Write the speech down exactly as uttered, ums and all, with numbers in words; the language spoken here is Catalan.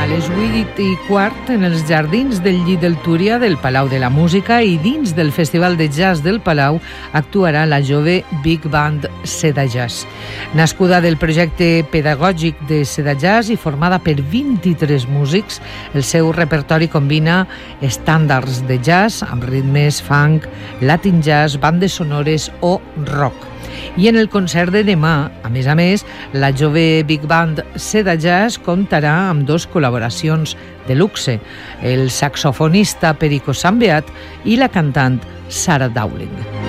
les vuit i quart, en els jardins del Llit del Túria del Palau de la Música i dins del Festival de Jazz del Palau, actuarà la jove Big Band Seda Jazz. Nascuda del projecte pedagògic de Seda Jazz i formada per vint-i-tres músics, el seu repertori combina estàndards de jazz amb ritmes funk, latin jazz, bandes sonores o rock. I en el concert de demà, a més a més, la jove Big Band Seda Jazz comptarà amb dos col·laboracions de luxe, el saxofonista Perico Sambeat i la cantant Sarah Dowling.